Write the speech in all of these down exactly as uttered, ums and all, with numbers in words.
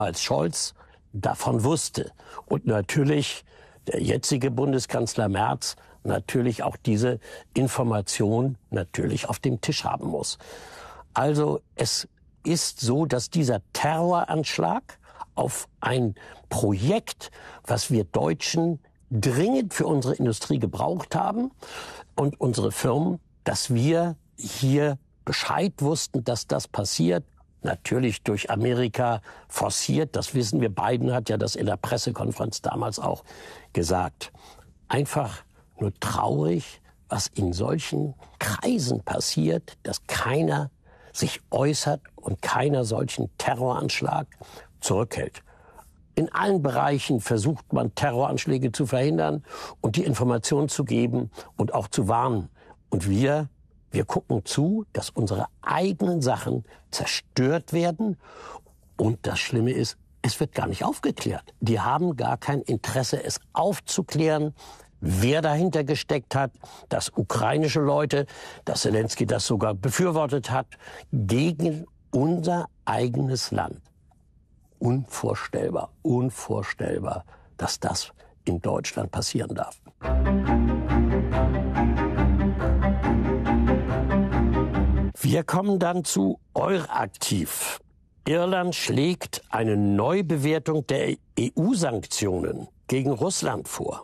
als Scholz davon wusste. Und natürlich der jetzige Bundeskanzler Merz natürlich auch diese Information natürlich auf dem Tisch haben muss. Also es ist so, dass dieser Terroranschlag auf ein Projekt, was wir Deutschen dringend für unsere Industrie gebraucht haben und unsere Firmen, dass wir hier Bescheid wussten, dass das passiert, natürlich durch Amerika forciert. Das wissen wir. Biden hat ja das in der Pressekonferenz damals auch gesagt. Einfach nur traurig, was in solchen Kreisen passiert, dass keiner sich äußert und keiner solchen Terroranschlag zurückhält. In allen Bereichen versucht man, Terroranschläge zu verhindern und die Information zu geben und auch zu warnen. Und wir, wir gucken zu, dass unsere eigenen Sachen zerstört werden. Und das Schlimme ist, es wird gar nicht aufgeklärt. Die haben gar kein Interesse, es aufzuklären, wer dahinter gesteckt hat, dass ukrainische Leute, dass Zelensky das sogar befürwortet hat, gegen unser eigenes Land. Unvorstellbar, unvorstellbar, dass das in Deutschland passieren darf. Wir kommen dann zu Euraktiv. Irland schlägt eine Neubewertung der E U-Sanktionen gegen Russland vor.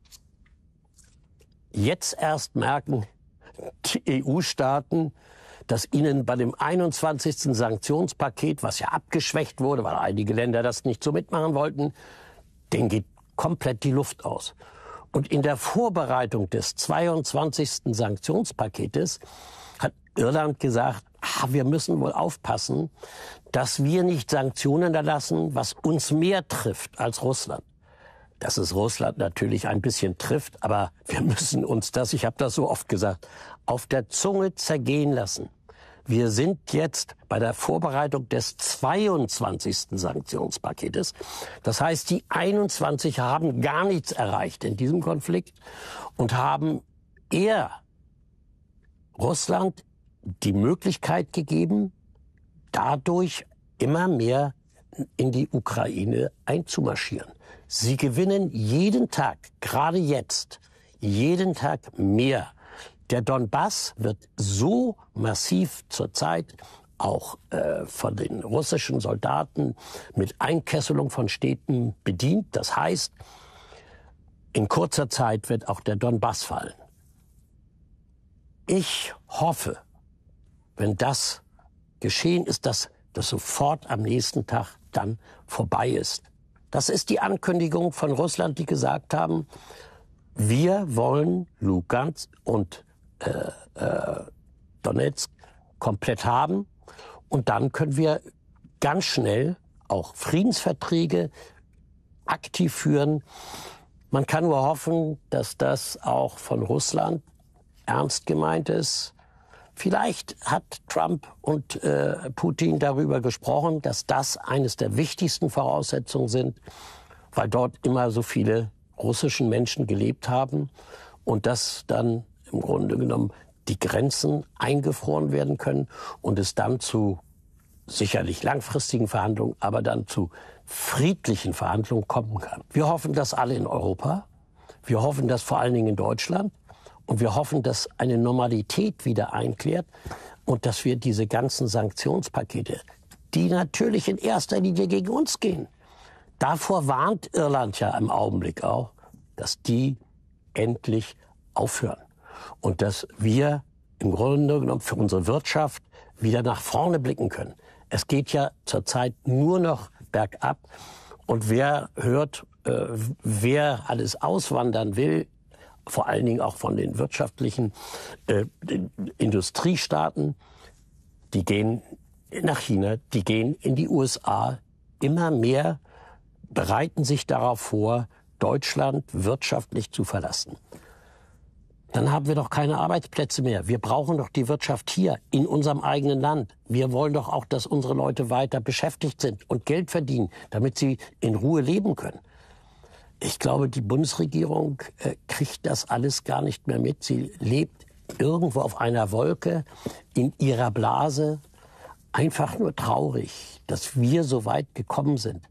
Jetzt erst merken die E U-Staaten, dass ihnen bei dem einundzwanzigsten Sanktionspaket, was ja abgeschwächt wurde, weil einige Länder das nicht so mitmachen wollten, denen geht komplett die Luft aus. Und in der Vorbereitung des zweiundzwanzigsten Sanktionspaketes hat Irland gesagt, ah, wir müssen wohl aufpassen, dass wir nicht Sanktionen erlassen, was uns mehr trifft als Russland. Dass es Russland natürlich ein bisschen trifft, aber wir müssen uns das, ich habe das so oft gesagt, auf der Zunge zergehen lassen. Wir sind jetzt bei der Vorbereitung des zweiundzwanzigsten Sanktionspaketes. Das heißt, die einundzwanzig haben gar nichts erreicht in diesem Konflikt und haben eher Russland die Möglichkeit gegeben, dadurch immer mehr in die Ukraine einzumarschieren. Sie gewinnen jeden Tag, gerade jetzt, jeden Tag mehr. Der Donbass wird so massiv zurzeit auch äh, von den russischen Soldaten mit Einkesselung von Städten bedient. Das heißt, in kurzer Zeit wird auch der Donbass fallen. Ich hoffe, wenn das geschehen ist, dass das sofort am nächsten Tag dann vorbei ist. Das ist die Ankündigung von Russland, die gesagt haben, wir wollen Lugansk und äh, äh, Donetsk komplett haben und dann können wir ganz schnell auch Friedensverträge aktiv führen. Man kann nur hoffen, dass das auch von Russland ernst gemeint ist. Vielleicht hat Trump und äh, Putin darüber gesprochen, dass das eines der wichtigsten Voraussetzungen sind, weil dort immer so viele russischen Menschen gelebt haben und dass dann im Grunde genommen die Grenzen eingefroren werden können und es dann zu sicherlich langfristigen Verhandlungen, aber dann zu friedlichen Verhandlungen kommen kann. Wir hoffen das alle in Europa. Wir hoffen das vor allen Dingen in Deutschland. Und wir hoffen, dass eine Normalität wieder einkehrt und dass wir diese ganzen Sanktionspakete, die natürlich in erster Linie gegen uns gehen, davor warnt Irland ja im Augenblick auch, dass die endlich aufhören. Und dass wir im Grunde genommen für unsere Wirtschaft wieder nach vorne blicken können. Es geht ja zurzeit nur noch bergab. Und wer hört, äh, wer alles auswandern will, vor allen Dingen auch von den wirtschaftlichen äh, den Industriestaaten, die gehen nach China, die gehen in die U S A. Immer mehr bereiten sich darauf vor, Deutschland wirtschaftlich zu verlassen. Dann haben wir doch keine Arbeitsplätze mehr. Wir brauchen doch die Wirtschaft hier, in unserem eigenen Land. Wir wollen doch auch, dass unsere Leute weiter beschäftigt sind und Geld verdienen, damit sie in Ruhe leben können. Ich glaube, die Bundesregierung äh, kriegt das alles gar nicht mehr mit. Sie lebt irgendwo auf einer Wolke in ihrer Blase. einfach nur traurig, dass wir so weit gekommen sind.